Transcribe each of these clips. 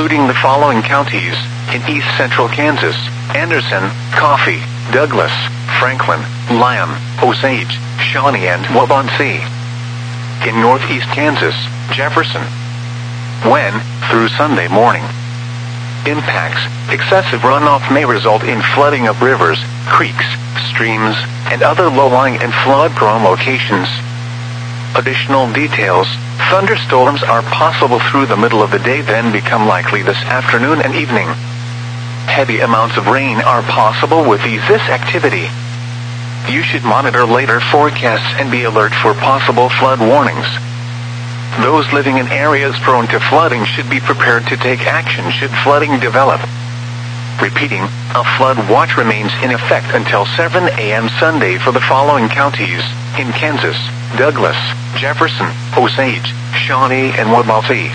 including the following counties in east central Kansas: Anderson, Coffee, Douglas, Franklin, Lyon, Osage, Shawnee, and Waubonsee. In northeast Kansas, Jefferson. When, through Sunday morning. Impacts: excessive runoff may result in flooding of rivers, creeks, streams, and other low-lying and flood-prone locations. Additional details: thunderstorms are possible through the middle of the day, then become likely this afternoon and evening. Heavy amounts of rain are possible with this activity. You should monitor later forecasts and be alert for possible flood warnings. Those living in areas prone to flooding should be prepared to take action should flooding develop. Repeating, a flood watch remains in effect until 7 a.m. Sunday for the following counties in Kansas: Douglas, Jefferson, Osage, Shawnee, and Waubonsee.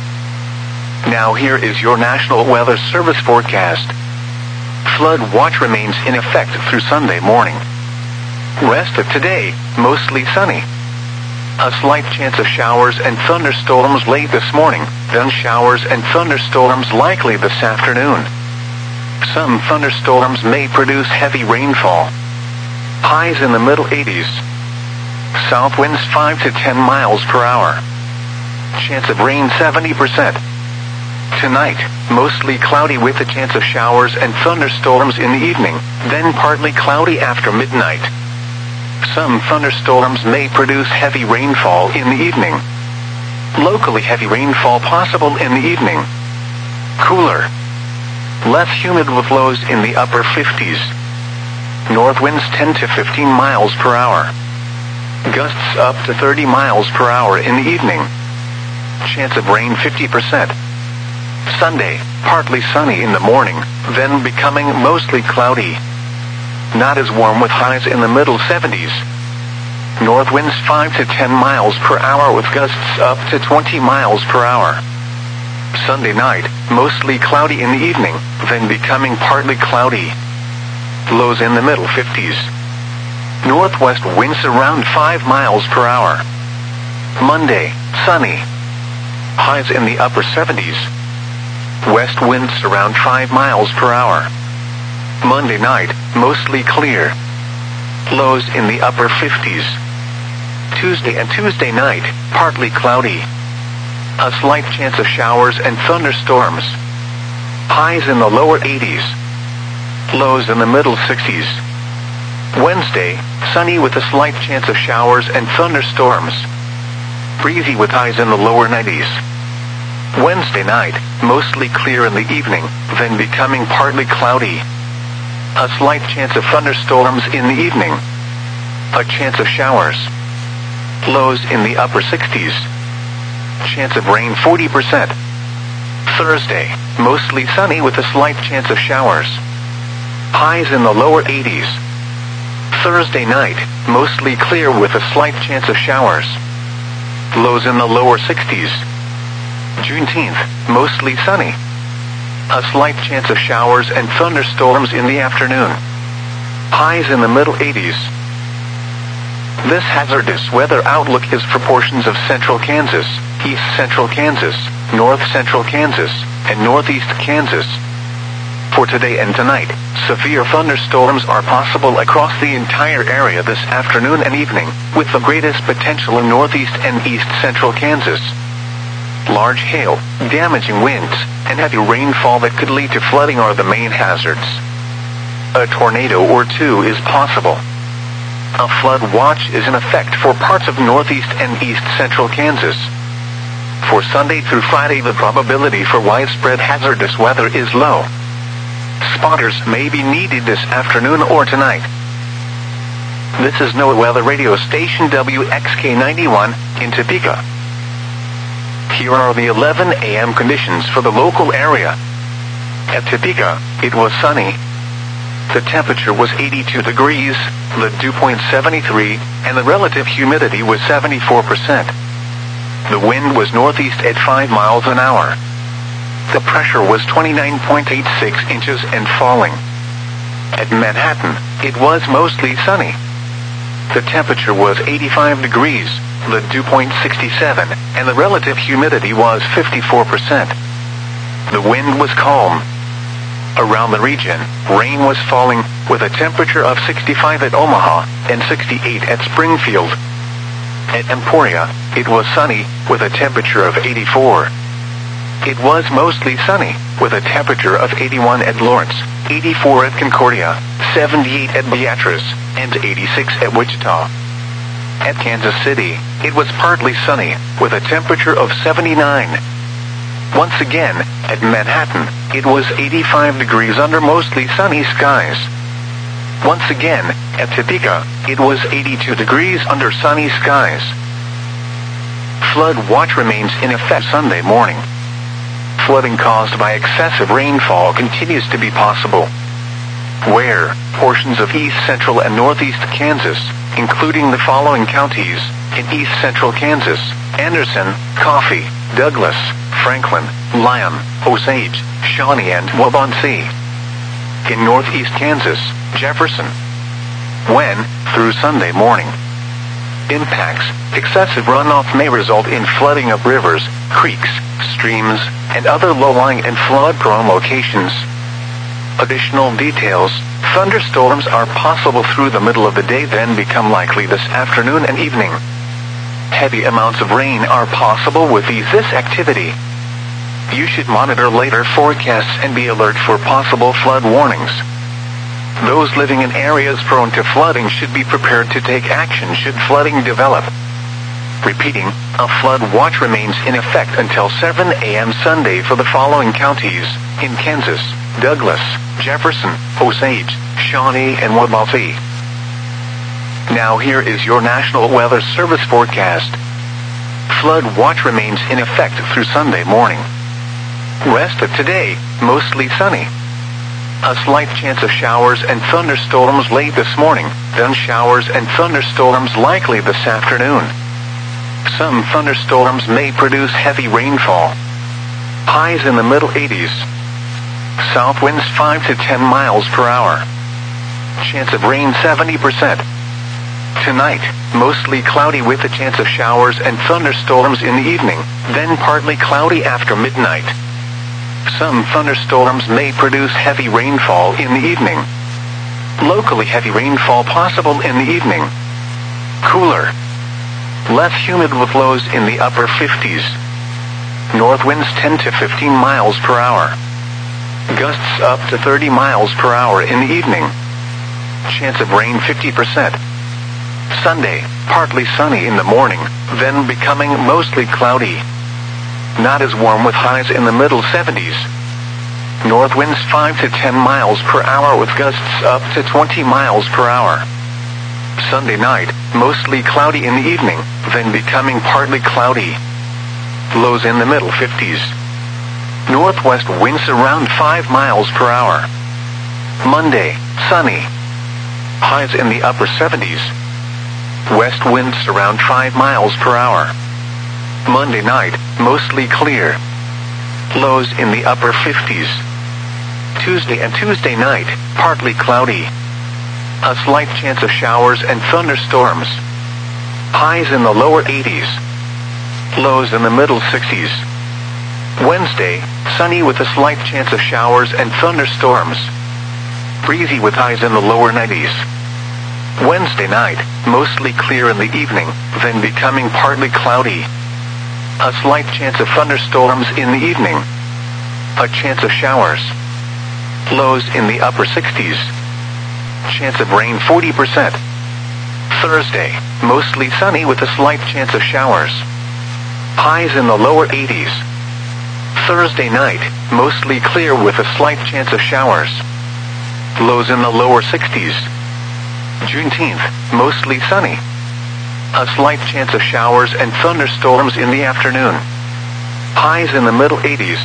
Now here is your National Weather Service forecast. Flood watch remains in effect through Sunday morning. Rest of today, mostly sunny. A slight chance of showers and thunderstorms late this morning, then showers and thunderstorms likely this afternoon. Some thunderstorms may produce heavy rainfall. Highs in the middle 80s. South winds 5 to 10 miles per hour. Chance of rain 70%. Tonight, mostly cloudy with a chance of showers and thunderstorms in the evening, then partly cloudy after midnight. Some thunderstorms may produce heavy rainfall in the evening. Locally heavy rainfall possible in the evening. Cooler. Less humid with lows in the upper 50s. North winds 10 to 15 miles per hour. Gusts up to 30 miles per hour in the evening. Chance of rain 50%. Sunday, partly sunny in the morning, then becoming mostly cloudy. Not as warm with highs in the middle 70s. North winds 5 to 10 miles per hour with gusts up to 20 miles per hour. Sunday night, mostly cloudy in the evening, then becoming partly cloudy. Lows in the middle 50s. Northwest winds around 5 miles per hour. Monday, sunny. Highs in the upper 70s. West winds around 5 miles per hour. Monday night, mostly clear. Lows in the upper 50s. Tuesday and Tuesday night, partly cloudy. A slight chance of showers and thunderstorms. Highs in the lower 80s. Lows in the middle 60s. Wednesday, sunny with a slight chance of showers and thunderstorms. Breezy with highs in the lower 90s. Wednesday night, mostly clear in the evening, then becoming partly cloudy. A slight chance of thunderstorms in the evening. A chance of showers. Lows in the upper 60s. Chance of rain 40%. Thursday, mostly sunny with a slight chance of showers. Highs in the lower 80s. Thursday night, mostly clear with a slight chance of showers. Lows in the lower 60s. Juneteenth, mostly sunny. A slight chance of showers and thunderstorms in the afternoon. Highs in the middle 80s. This hazardous weather outlook is for portions of central Kansas, east central Kansas, north central Kansas, and northeast Kansas. For today and tonight, severe thunderstorms are possible across the entire area this afternoon and evening, with the greatest potential in northeast and east central Kansas. Large hail, damaging winds, and heavy rainfall that could lead to flooding are the main hazards. A tornado or two is possible. A flood watch is in effect for parts of northeast and east central Kansas. For Sunday through Friday, the probability for widespread hazardous weather is low. Spotters may be needed this afternoon or tonight. This is NOAA Weather Radio Station WXK91 in Topeka. Here are the 11 a.m. conditions for the local area. At Topeka, it was sunny. The temperature was 82 degrees, the dew point 73, and the relative humidity was 74%. The wind was northeast at 5 miles an hour. The pressure was 29.86 inches and falling. At Manhattan, it was mostly sunny. The temperature was 85 degrees, the dew point 67, and the relative humidity was 54%. The wind was calm. Around the region, rain was falling, with a temperature of 65 at Omaha and 68 at Springfield. At Emporia, it was sunny, with a temperature of 84. It was mostly sunny, with a temperature of 81 at Lawrence, 84 at Concordia, 78 at Beatrice, and 86 at Wichita. At Kansas City, it was partly sunny, with a temperature of 79. Once again, at Manhattan, it was 85 degrees under mostly sunny skies. Once again, at Topeka, it was 82 degrees under sunny skies. Flood watch remains in effect Sunday morning. Flooding caused by excessive rainfall continues to be possible. Where portions of east central and northeast Kansas, including the following counties, in east central Kansas: Anderson, Coffee, Douglas, Franklin, Lyon, Osage, Shawnee, and Waubonsee. In northeast Kansas, Jefferson. When, through Sunday morning. Impacts: excessive runoff may result in flooding of rivers, creeks, streams, and other low-lying and flood-prone locations. Additional details: thunderstorms are possible through the middle of the day, then become likely this afternoon and evening. Heavy amounts of rain are possible with this activity. You should monitor later forecasts and be alert for possible flood warnings. Those living in areas prone to flooding should be prepared to take action should flooding develop. Repeating, a flood watch remains in effect until 7 a.m. Sunday for the following counties: in Kansas, Douglas, Jefferson, Osage, Shawnee, and Waubonsee. Now here is your National Weather Service forecast. Flood watch remains in effect through Sunday morning. Rest of today, mostly sunny. A slight chance of showers and thunderstorms late this morning, then showers and thunderstorms likely this afternoon. Some thunderstorms may produce heavy rainfall. Highs in the middle 80s. South winds 5 to 10 miles per hour. Chance of rain 70%. Tonight, mostly cloudy with a chance of showers and thunderstorms in the evening, then partly cloudy after midnight. Some thunderstorms may produce heavy rainfall in the evening. Locally heavy rainfall possible in the evening. Cooler. Less humid with lows in the upper 50s. North winds 10 to 15 miles per hour. Gusts up to 30 miles per hour in the evening. Chance of rain 50%. Sunday, partly sunny in the morning, then becoming mostly cloudy. Not as warm with highs in the middle 70s. North winds 5 to 10 miles per hour with gusts up to 20 miles per hour. Sunday night, mostly cloudy in the evening, then becoming partly cloudy. Lows in the middle 50s. Northwest winds around 5 miles per hour. Monday, sunny. Highs in the upper 70s. West winds around 5 miles per hour. Monday night, mostly clear. Lows in the upper 50s. Tuesday and Tuesday night, partly cloudy. A slight chance of showers and thunderstorms. Highs in the lower 80s. Lows in the middle 60s. Wednesday, sunny with a slight chance of showers and thunderstorms. Breezy with highs in the lower 90s. Wednesday night, mostly clear in the evening, then becoming partly cloudy. A slight chance of thunderstorms in the evening. A chance of showers. Lows in the upper 60s. Chance of rain 40%. Thursday, mostly sunny with a slight chance of showers. Highs in the lower 80s. Thursday night, mostly clear with a slight chance of showers. Lows in the lower 60s. Juneteenth, mostly sunny. A slight chance of showers and thunderstorms in the afternoon. Highs in the middle 80s.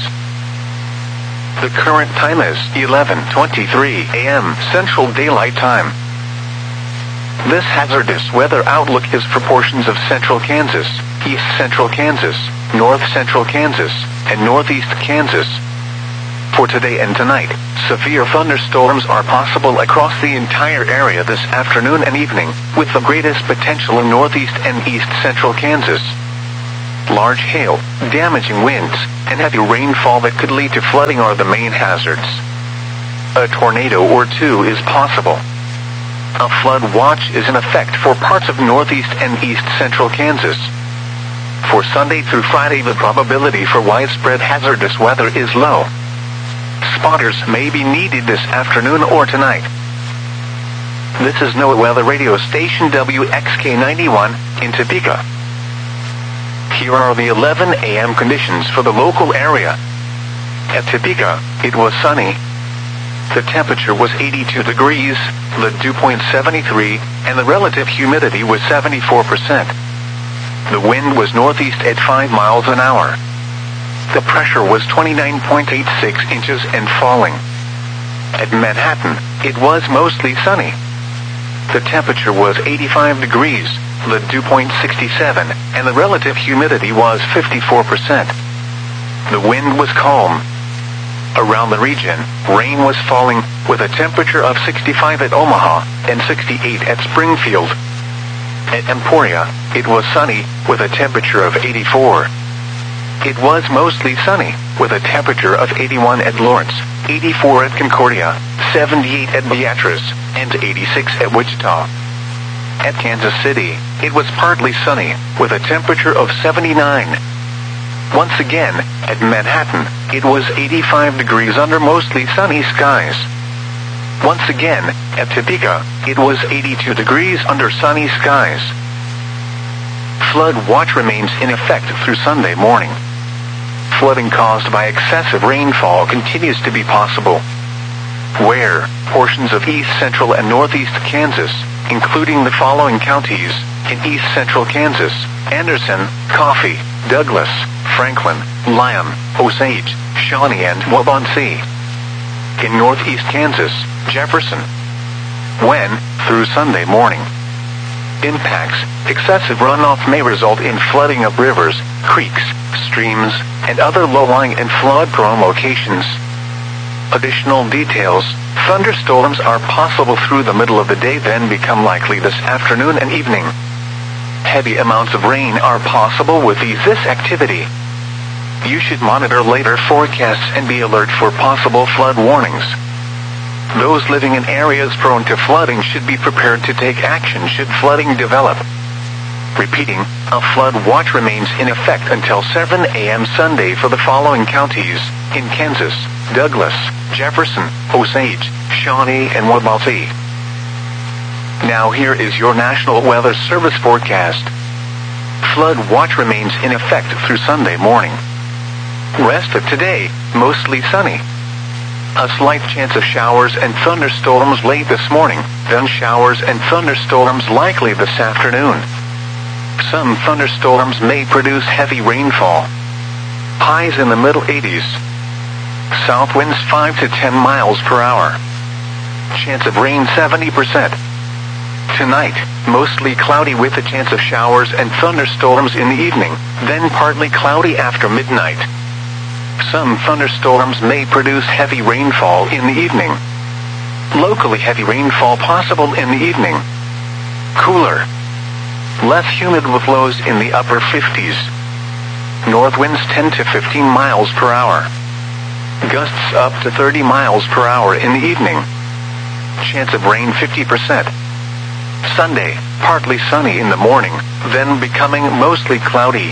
The current time is 11:23 a.m. Central Daylight Time. This hazardous weather outlook is for portions of central Kansas, east central Kansas, north central Kansas, and northeast Kansas. For today and tonight, severe thunderstorms are possible across the entire area this afternoon and evening, with the greatest potential in northeast and east central Kansas. large hail, damaging winds, and heavy rainfall that could lead to flooding are the main hazards. A tornado or two is possible. A flood watch is in effect for parts of northeast and east central Kansas. For Sunday through Friday, the probability for widespread hazardous weather is low. Spotters may be needed this afternoon or tonight. This is NOAA Weather Radio Station WXK91 in Topeka. Here are the 11 a.m. conditions for the local area. At Topeka, it was sunny. The temperature was 82 degrees, the dew point 73, and the relative humidity was 74%. The wind was northeast at 5 miles an hour. The pressure was 29.86 inches and falling. At Manhattan, it was mostly sunny. The temperature was 85 degrees, the dew point 67, and the relative humidity was 54%. The wind was calm. Around the region, rain was falling, with a temperature of 65 at Omaha and 68 at Springfield. At Emporia, it was sunny, with a temperature of 84. It was mostly sunny, with a temperature of 81 at Lawrence, 84 at Concordia, 78 at Beatrice, and 86 at Wichita. At Kansas City, it was partly sunny, with a temperature of 79. Once again, at Manhattan, it was 85 degrees under mostly sunny skies. Once again, at Topeka, it was 82 degrees under sunny skies. Flood watch remains in effect through Sunday morning. Flooding caused by excessive rainfall continues to be possible. Where portions of east central and northeast Kansas, including the following counties, in east central Kansas: Anderson, Coffee, Douglas, Franklin, Lyon, Osage, Shawnee, and Waubonsee. In northeast Kansas, Jefferson. When, through Sunday morning. Impacts: excessive runoff may result in flooding of rivers, creeks, streams, and other low-lying and flood-prone locations. Additional details: thunderstorms are possible through the middle of the day, then become likely this afternoon and evening. Heavy amounts of rain are possible with this activity. You should monitor later forecasts and be alert for possible flood warnings. Those living in areas prone to flooding should be prepared to take action should flooding develop. Repeating, a flood watch remains in effect until 7 a.m. Sunday for the following counties: in Kansas, Douglas, Jefferson, Osage, Shawnee, and Waubonsee. Now here is your National Weather Service forecast. Flood watch remains in effect through Sunday morning. Rest of today, mostly sunny. A slight chance of showers and thunderstorms late this morning, then showers and thunderstorms likely this afternoon. Some thunderstorms may produce heavy rainfall. Highs in the middle 80s. South winds 5 to 10 miles per hour. Chance of rain 70%. Tonight, mostly cloudy with a chance of showers and thunderstorms in the evening, then partly cloudy after midnight. Some thunderstorms may produce heavy rainfall in the evening. Locally heavy rainfall possible in the evening. Cooler. Less humid with lows in the upper 50s. North winds 10 to 15 miles per hour. Gusts up to 30 miles per hour in the evening. Chance of rain 50%. Sunday, partly sunny in the morning, then becoming mostly cloudy.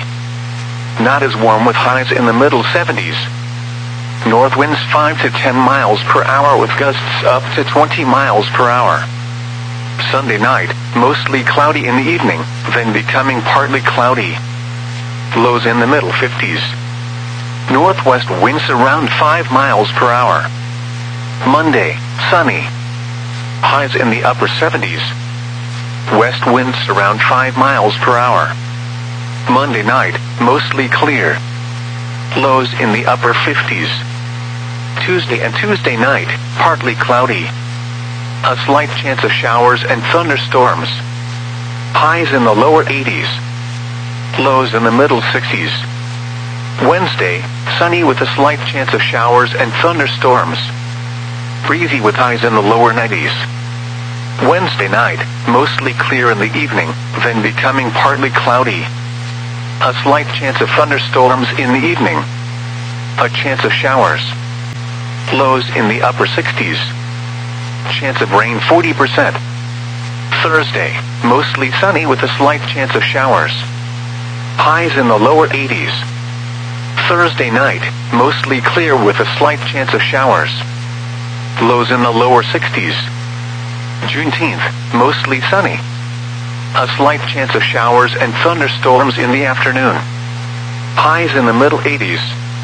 Not as warm with highs in the middle 70s. North winds 5 to 10 miles per hour with gusts up to 20 miles per hour. Sunday night, mostly cloudy in the evening, then becoming partly cloudy. Lows in the middle 50s. Northwest winds around 5 miles per hour. Monday, sunny. Highs in the upper 70s. West winds around 5 miles per hour. Monday night, mostly clear. Lows in the upper 50s. Tuesday and Tuesday night, partly cloudy. A slight chance of showers and thunderstorms. Highs in the lower 80s. Lows in the middle 60s. Wednesday, sunny with a slight chance of showers and thunderstorms. Breezy with highs in the lower 90s. Wednesday night, mostly clear in the evening, then becoming partly cloudy. A slight chance of thunderstorms in the evening. A chance of showers. Lows in the upper 60s. Chance of rain 40%. Thursday, mostly sunny with a slight chance of showers. Highs in the lower 80s. Thursday night, mostly clear with a slight chance of showers. Lows in the lower 60s. Juneteenth, mostly sunny. A slight chance of showers and thunderstorms in the afternoon. Highs in the middle 80s.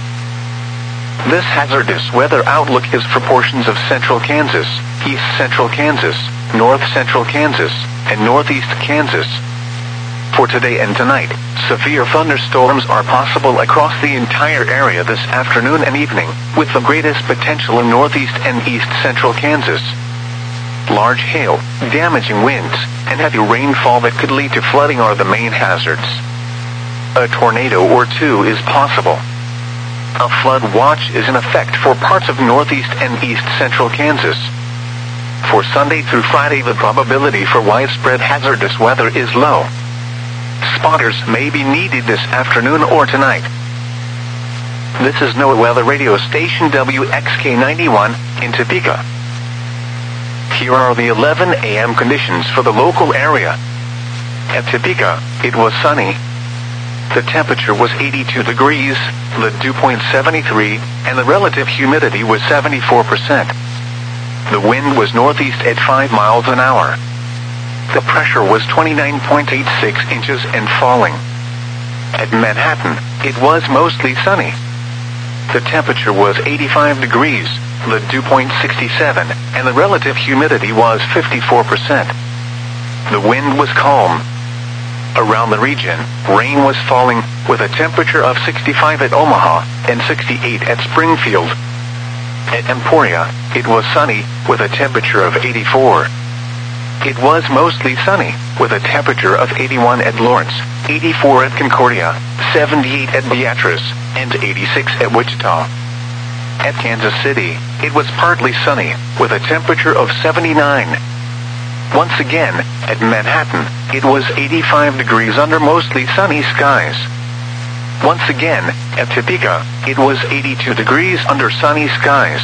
This hazardous weather outlook is for portions of central Kansas, east central Kansas, north central Kansas, and northeast Kansas. For today and tonight, severe thunderstorms are possible across the entire area this afternoon and evening, with the greatest potential in northeast and east central Kansas. Large hail, damaging winds, and heavy rainfall that could lead to flooding are the main hazards. A tornado or two is possible. A flood watch is in effect for parts of northeast and east central Kansas. For Sunday through Friday, the probability for widespread hazardous weather is low. Spotters may be needed this afternoon or tonight. This is NOAA Weather Radio Station WXK91 in Topeka. Here are the 11 a.m. conditions for the local area. At Topeka, it was sunny. The temperature was 82 degrees, the dew point 73, and the relative humidity was 74%. The wind was northeast at 5 miles an hour. The pressure was 29.86 inches and falling. At Manhattan, it was mostly sunny. The temperature was 85 degrees, the dew point 67, and the relative humidity was 54%. The wind was calm. Around the region, rain was falling, with a temperature of 65 at Omaha and 68 at Springfield. At Emporia, it was sunny, with a temperature of 84. It was mostly sunny, with a temperature of 81 at Lawrence, 84 at Concordia, 78 at Beatrice, and 86 at Wichita. At Kansas City, it was partly sunny, with a temperature of 79. Once again, at Manhattan, it was 85 degrees under mostly sunny skies. Once again, at Topeka, it was 82 degrees under sunny skies.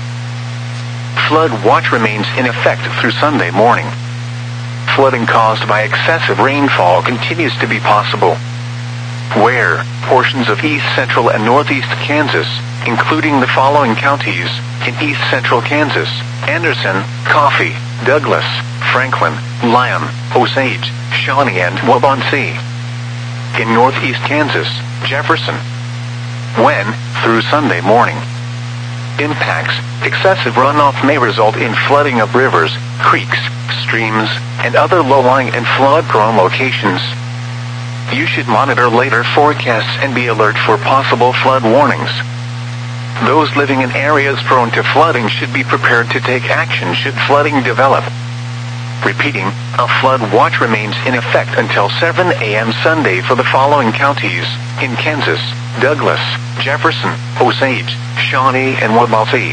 Flood watch remains in effect through Sunday morning. Flooding caused by excessive rainfall continues to be possible. Where portions of east central and northeast Kansas, including the following counties, in east central Kansas: Anderson, Coffee, Douglas, Franklin, Lyon, Osage, Shawnee, and Waubonsee. In northeast Kansas, Jefferson. When, through Sunday morning. Impacts: excessive runoff may result in flooding of rivers, creeks, streams, and other low-lying and flood-prone locations. You should monitor later forecasts and be alert for possible flood warnings. Those living in areas prone to flooding should be prepared to take action should flooding develop. Repeating, a flood watch remains in effect until 7 a.m. Sunday for the following counties: in Kansas, Douglas, Jefferson, Osage, Shawnee, and Waubonsee.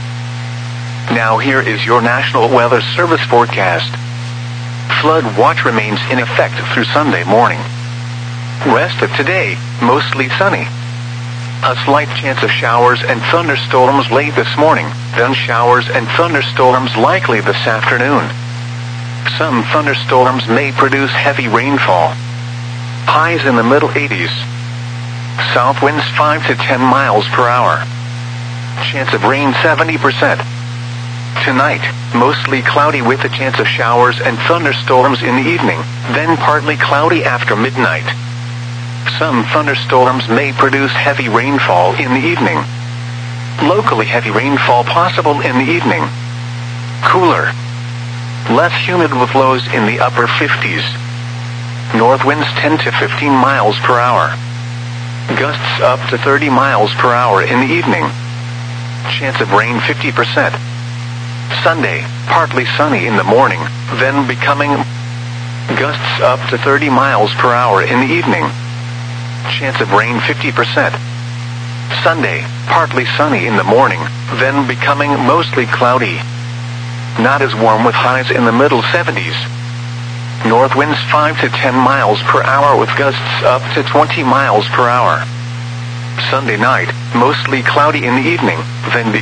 Now here is your National Weather Service forecast. Flood watch remains in effect through Sunday morning. Rest of today, mostly sunny. A slight chance of showers and thunderstorms late this morning, then showers and thunderstorms likely this afternoon. Some thunderstorms may produce heavy rainfall. Highs in the middle 80s. South winds 5 to 10 miles per hour. Chance of rain 70%. Tonight, mostly cloudy with a chance of showers and thunderstorms in the evening, then partly cloudy after midnight. Some thunderstorms may produce heavy rainfall in the evening. Locally heavy rainfall possible in the evening. Cooler. Less humid with lows in the upper 50s. North winds 10 to 15 miles per hour. Gusts up to 30 miles per hour in the evening. Chance of rain 50%. Sunday, partly sunny in the morning, then becoming gusts up to 30 miles per hour in the evening. Chance of rain 50%. Sunday, partly sunny in the morning, then becoming mostly cloudy. Not as warm with highs in the middle 70s. north winds 5 to 10 miles per hour with gusts up to 20 miles per hour. Sunday night, mostly cloudy in the evening, then